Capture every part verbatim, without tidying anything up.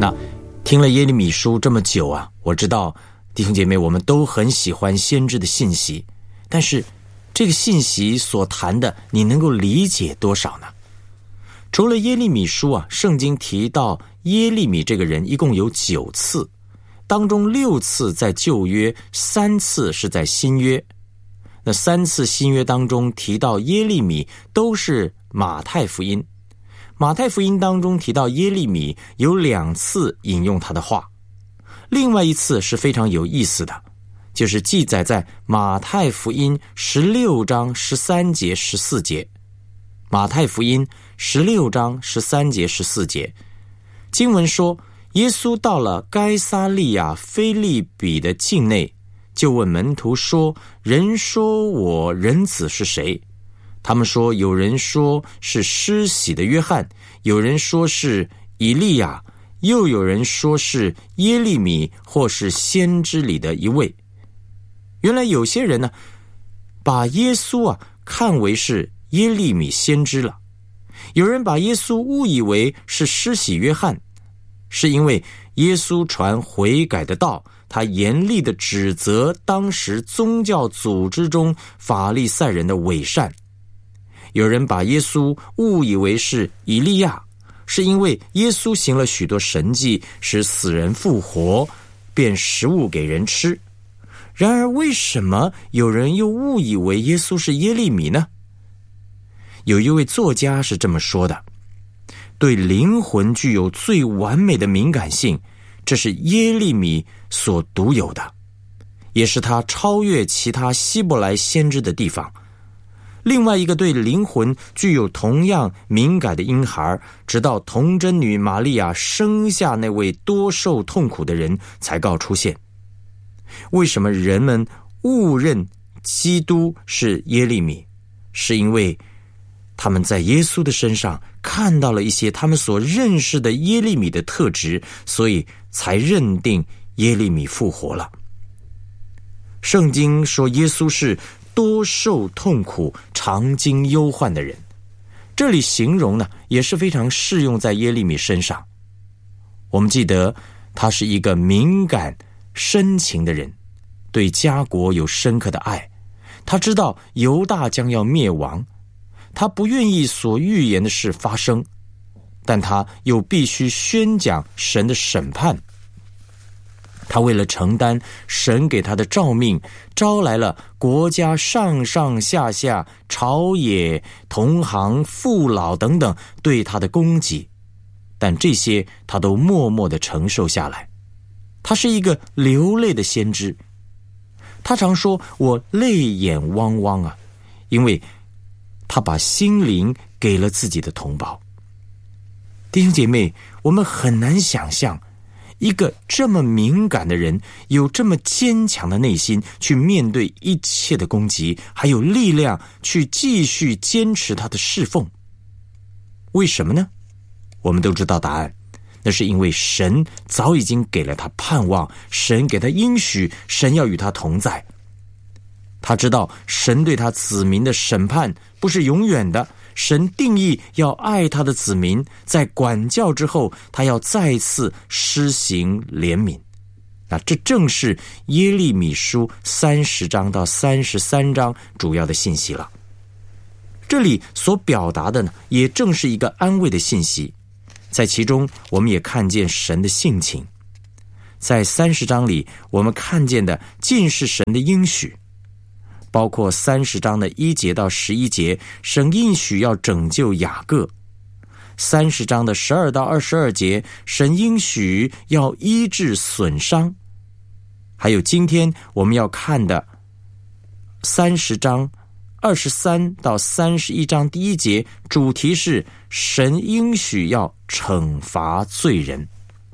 那听了耶利米书这么久啊，我知道弟兄姐妹我们都很喜欢先知的信息，但是这个信息所谈的你能够理解多少呢？除了耶利米书啊，圣经提到耶利米这个人一共有九次，当中六次在旧约，三次是在新约。那三次新约当中提到耶利米都是马太福音，马太福音当中提到耶利米有两次引用他的话，另外一次是非常有意思的，就是记载在马太福音十六章十三节十四节。马太福音十六章十三节十四节，经文说，耶稣到了该撒利亚腓利比的境内，就问门徒说，人说我人子是谁？他们说，有人说是施洗的约翰，有人说是以利亚，又有人说是耶利米，或是先知里的一位。原来有些人呢，把耶稣啊看为是耶利米先知了。有人把耶稣误以为是施洗约翰，是因为耶稣传悔改的道，他严厉地指责当时宗教组织中法利赛人的伪善。有人把耶稣误以为是以利亚，是因为耶稣行了许多神迹，使死人复活，变食物给人吃。然而为什么有人又误以为耶稣是耶利米呢？有一位作家是这么说的，对灵魂具有最完美的敏感性，这是耶利米所独有的，也是他超越其他希伯来先知的地方。另外一个对灵魂具有同样敏感的婴孩，直到童贞女玛利亚生下那位多受痛苦的人才告出现。为什么人们误认基督是耶利米？是因为他们在耶稣的身上看到了一些他们所认识的耶利米的特质，所以才认定耶利米复活了。圣经说耶稣是多受痛苦、常经忧患的人，这里形容呢也是非常适用在耶利米身上。我们记得他是一个敏感深情的人，对家国有深刻的爱，他知道犹大将要灭亡，他不愿意所预言的事发生，但他又必须宣讲神的审判。他为了承担神给他的召命，招来了国家上上下下、朝野、同行、父老等等对他的攻击，但这些他都默默地承受下来。他是一个流泪的先知，他常说，我泪眼汪汪啊，因为他把心灵给了自己的同胞。弟兄姐妹，我们很难想象一个这么敏感的人有这么坚强的内心去面对一切的攻击，还有力量去继续坚持他的侍奉。为什么呢？我们都知道答案，那是因为神早已经给了他盼望，神给他应许，神要与他同在。他知道神对他子民的审判不是永远的，神定义要爱他的子民，在管教之后，他要再次施行怜悯。那这正是耶利米书三十章到三十三章主要的信息了。这里所表达的呢，也正是一个安慰的信息，在其中我们也看见神的性情。在三十章里，我们看见的尽是神的应许，包括三十章的一节到十一节，神应许要拯救雅各；三十章的十二到二十二节，神应许要医治损伤；还有今天我们要看的三十章二十三到三十一章第一节，主题是神应许要惩罚罪人。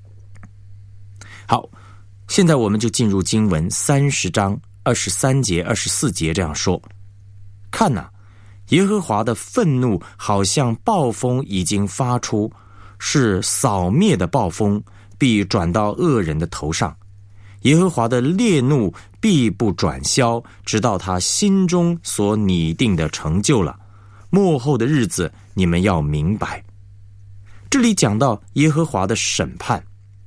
好，现在我们就进入经文三十章二十三节、二十四节这样说：看哪，耶和华的愤怒好像暴风已经发出，是扫灭的暴风，必转到恶人的头上。耶和华的烈怒必不转消，直到他心中所拟定的成就了。末后的日子，你们要明白。这里讲到耶和华的审判，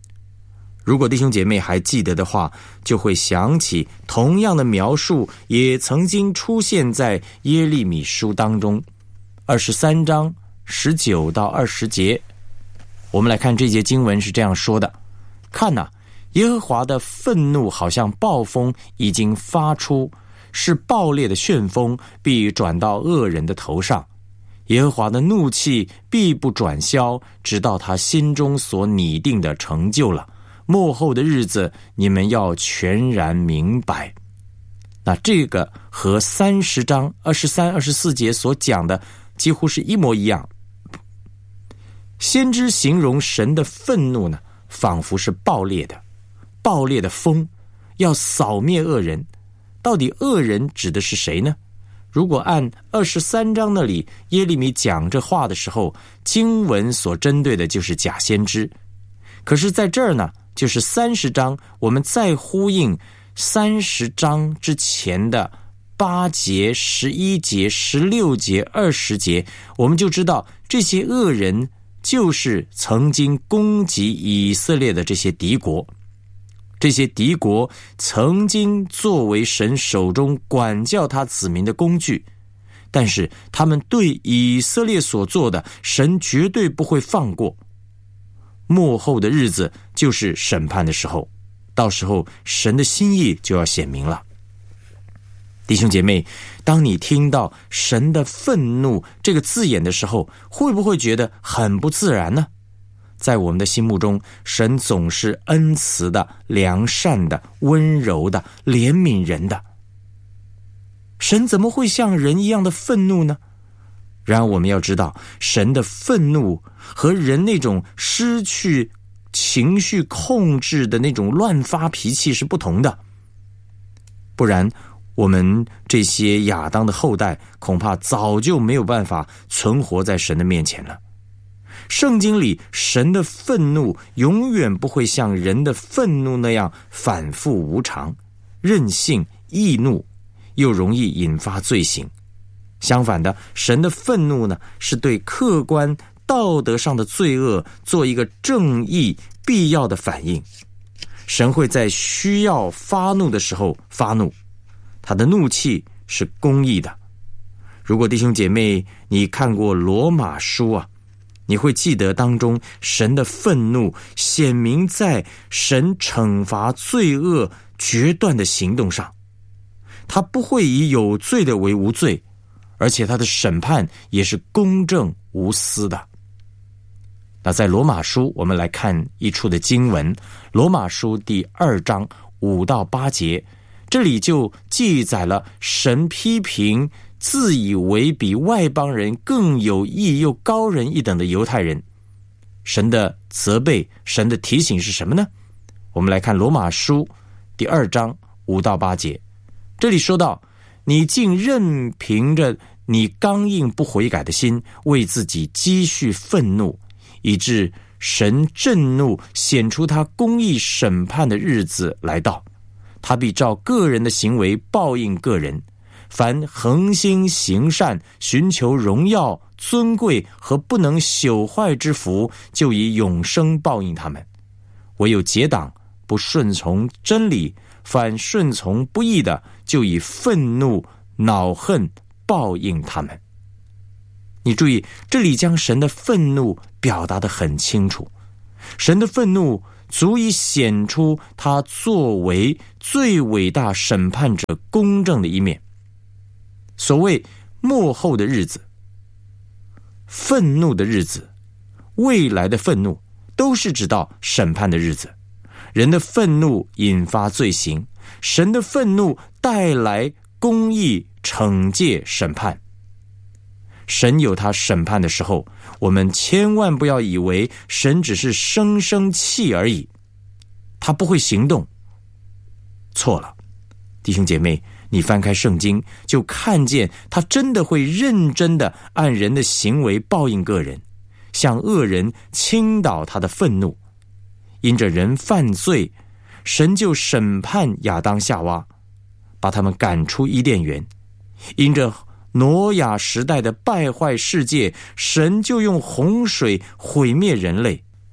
如果弟兄姐妹还记得的话，就会想起同样的描述也曾经出现在耶利米书当中二十三章十九到二十节。我们来看这节经文是这样说的：看哪、啊，耶和华的愤怒好像暴风已经发出，是暴烈的旋风必转到恶人的头上。耶和华的怒气必不转消，直到他心中所拟定的成就了。末后的日子，你们要全然明白。那这个和三十章二十三、二十四节所讲的几乎是一模一样。先知形容神的愤怒呢，仿佛是暴烈的，暴烈的风要扫灭恶人。到底恶人指的是谁呢？如果按二十三章那里耶利米讲这话的时候，经文所针对的就是假先知。可是在这儿呢，就是三十章，我们再呼应三十章之前的八节、十一节、十六节、二十节，我们就知道这些恶人就是曾经攻击以色列的这些敌国。这些敌国曾经作为神手中管教他子民的工具，但是他们对以色列所做的，神绝对不会放过。末后的日子就是审判的时候，到时候神的心意就要显明了。弟兄姐妹，当你听到神的愤怒这个字眼的时候，会不会觉得很不自然呢？在我们的心目中，神总是恩慈的、良善的、温柔的、怜悯人的。神怎么会像人一样的愤怒呢？然而我们要知道，神的愤怒和人那种失去情绪控制的那种乱发脾气是不同的。不然我们这些亚当的后代恐怕早就没有办法存活在神的面前了。圣经里神的愤怒永远不会像人的愤怒那样反复无常、任性、易怒，又容易引发罪行。相反的，神的愤怒呢，是对客观道德上的罪恶做一个正义必要的反应。神会在需要发怒的时候发怒，他的怒气是公义的。如果弟兄姐妹你看过罗马书啊，你会记得当中神的愤怒显明在神惩罚罪恶决断的行动上。他不会以有罪的为无罪，而且他的审判也是公正无私的。那在罗马书我们来看一处的经文，罗马书第二章五到八节，这里就记载了神批评自以为比外邦人更有义又高人一等的犹太人。神的责备，神的提醒是什么呢？我们来看罗马书第二章五到八节，这里说到，你竟任凭着你刚硬不悔改的心，为自己积蓄愤怒，以致神震怒，显出他公义审判的日子来到，他必照个人的行为报应个人。凡恒心行善、寻求荣耀、尊贵和不能朽坏之福，就以永生报应他们。唯有结党不顺从真理，反顺从不义的，就以愤怒、恼恨报应他们。你注意，这里将神的愤怒表达得很清楚。神的愤怒足以显出他作为最伟大审判者公正的一面。所谓末后的日子、愤怒的日子、未来的愤怒，都是指到审判的日子。人的愤怒引发罪行，神的愤怒带来公义、惩戒、审判。神有他审判的时候，我们千万不要以为神只是生生气而已，他不会行动。错了，弟兄姐妹，你翻开圣经，就看见他真的会认真的按人的行为报应个人，向恶人倾倒他的愤怒。因着人犯罪，神就审判亚当夏娃，把他们赶出伊甸园。因着挪亚时代的败坏世界，神就用洪水毁灭人类。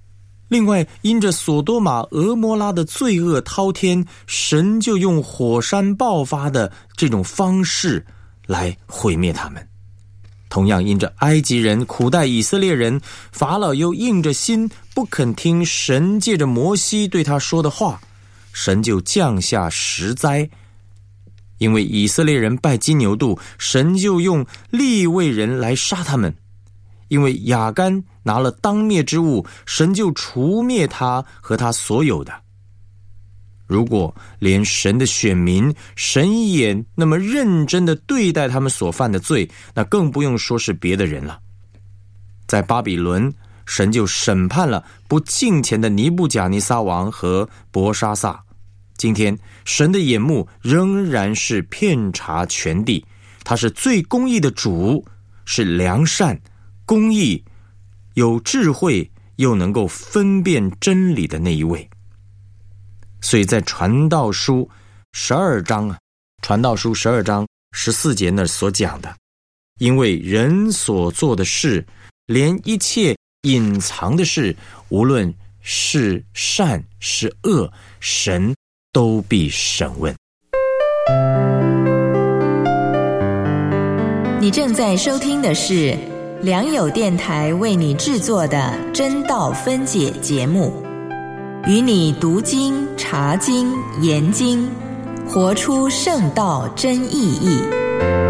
另外，因着索多玛、俄摩拉的罪恶滔天，神就用火山爆发的这种方式来毁灭他们。同样，因着埃及人苦待以色列人，法老又硬着心不肯听神借着摩西对他说的话，神就降下十灾。因为以色列人拜金牛犊，神就用利未人来杀他们。因为亚干拿了当灭之物，神就除灭他和他所有的。如果连神的选民，神也那么认真地对待他们所犯的罪，那更不用说是别的人了。在巴比伦，神就审判了不敬虔的尼布甲尼撒王和伯沙撒。今天神的眼目仍然是遍察全地，他是最公义的主，是良善公义有智慧又能够分辨真理的那一位。所以在传道书十二章啊，传道书十二章十四节那所讲的，因为人所做的事，连一切隐藏的事，无论是善是恶，神都必审问。 你正在收听的是良友电台为你制作的真道分解节目，与你读经、查经、研经，活出圣道真意义。